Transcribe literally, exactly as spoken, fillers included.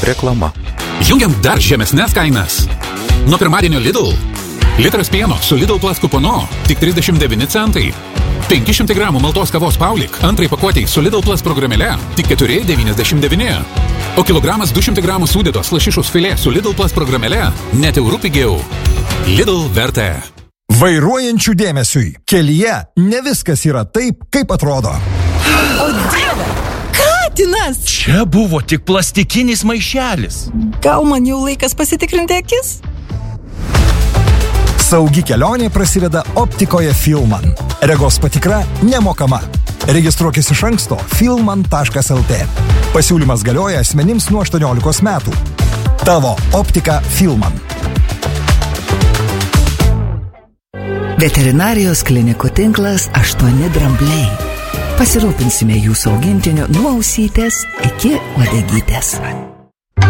Reklama. Jungiam dar žemesnės kainas. Nuo pirmadienio Lidl. Litras pieno su Lidl Plus kuponu tik trisdešimt devyni centai. penki šimtai gramų maltos kavos Paulik antrai pakuotei su Lidl Plus programėle tik keturi devyniasdešimt devyni. O kilogramas du šimtai gramų sūdytos lašišos filė su Lidl Plus programėle net eurų pigiau. Lidl vertė. Vairuojančių dėmesiui. Kelyje ne viskas yra taip, kaip atrodo. O Dieve! Katinas! Čia buvo tik plastikinis maišelis. Gal man jau laikas pasitikrinti akis? Saugi kelionė prasideda optikoje Filman. Regos patikra nemokama. Registruokis iš anksto filman taškas lt. Pasiūlymas galioja asmenims nuo aštuoniolikos metų. Tavo optika Filman. Veterinarijos klinikų tinklas aštuoni drambliai. Pasirūpinsime jūsų augintiniu nuo ausytės iki uodegytės.